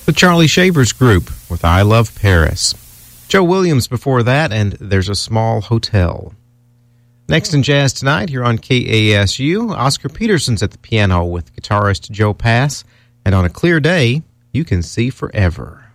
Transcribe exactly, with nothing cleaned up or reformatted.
The Charlie Shavers Group with I Love Paris. Joe Williams before that, and There's a Small Hotel. Next in Jazz Tonight here on K A S U, Oscar Peterson's at the piano with guitarist Joe Pass, and On a Clear Day, You Can See Forever.